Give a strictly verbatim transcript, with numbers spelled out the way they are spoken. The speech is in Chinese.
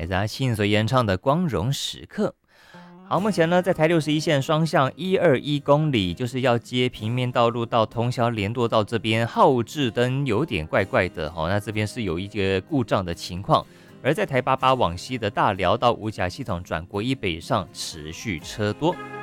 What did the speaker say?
来自阿信所演唱的《光荣时刻》。好，目前呢，在台六十一线双向一二一公里，就是要接平面道路到通霄联络道这边，后置灯有点怪怪的，好，那这边是有一个故障的情况。而在台八八往西的大寮到五甲系统转国一北上持续车多。